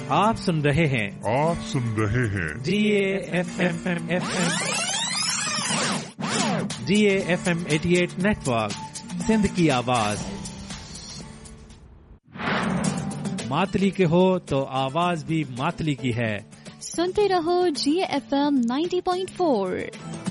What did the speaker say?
आप सुन रहे हैं DAFM 88 नेटवर्क, सिंध की आवाज। मातली के हो तो आवाज भी मातली की है। सुनते रहो GFM 90.4।